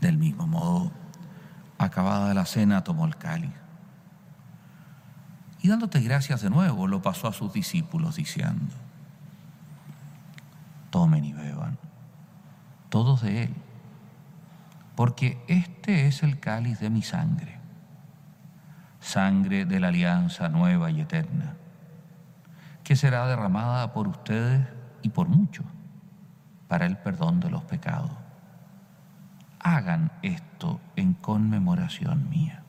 Del mismo modo, acabada la cena, tomó el cáliz y dándote gracias de nuevo, lo pasó a sus discípulos diciendo: tomen y beban todos de él, porque este es el cáliz de mi sangre, sangre de la alianza nueva y eterna, que será derramada por ustedes y por muchos para el perdón de los pecados. Hagan esto en conmemoración mía.